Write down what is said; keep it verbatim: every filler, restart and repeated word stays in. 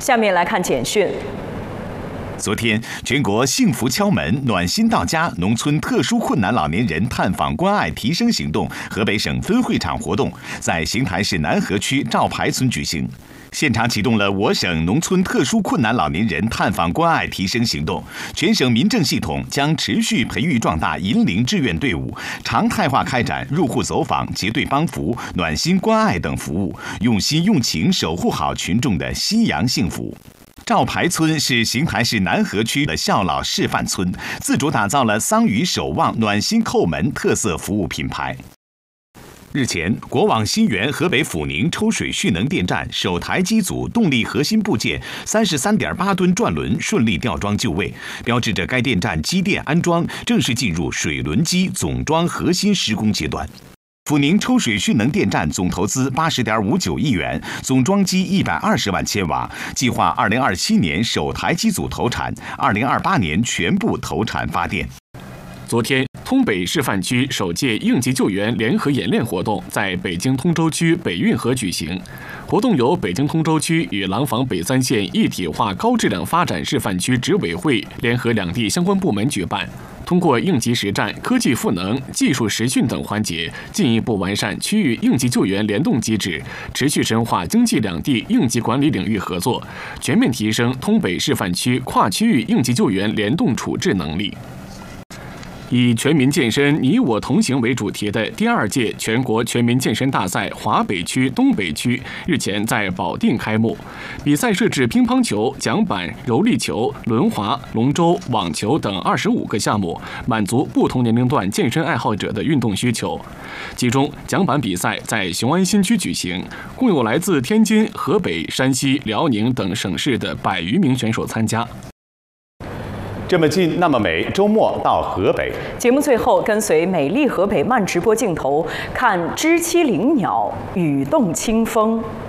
下面来看简讯。 昨天，全国幸福敲门、暖心到家农村特殊困难老年人探访关爱提升行动河北省分会场活动在邢台市南河区赵排村举行。现场启动了我省农村特殊困难老年人探访关爱提升行动，全省民政系统将持续培育壮大银龄志愿队伍，常态化开展入户走访、结对帮扶、暖心关爱等服务，用心用情守护好群众的夕阳幸福。赵排村是邢台市南河区的孝老示范村，自主打造了桑榆守望、暖心叩门特色服务品牌。日前，国网新源河北阜宁抽水蓄能电站首台机组动力核心部件三十三点八吨转轮顺利吊装就位，标志着该电站机电安装正式进入水轮机总装核心施工阶段。阜宁抽水蓄能电站总投资八十点五九亿元，总装机一百二十万千瓦，计划二零二七年首台机组投产，二零二八年全部投产发电。 昨天，通北示范区首届应急救援联合演练活动在北京通州区北运河举行。活动由北京通州区与廊坊北三县一体化高质量发展示范区执委会联合两地相关部门举办。通过应急实战、科技赋能、技术实训等环节，进一步完善区域应急救援联动机制，持续深化经济两地应急管理领域合作，全面提升通北示范区跨区域应急救援联动处置能力。以全民健身你我同行为主题的第二届全国全民健身大赛华北区、东北区日前在保定开幕。比赛设置乒乓球、桨板、柔力球、轮滑、龙舟、网球等二十五个项目，满足不同年龄段健身爱好者的运动需求。其中，桨板比赛在雄安新区举行，共有来自天津、河北、山西、辽宁等省市的百余名选手参加。 这么近，那么美。周末到河北。 节目最后，跟随美丽河北慢直播镜头，看知栖灵鸟语动清风。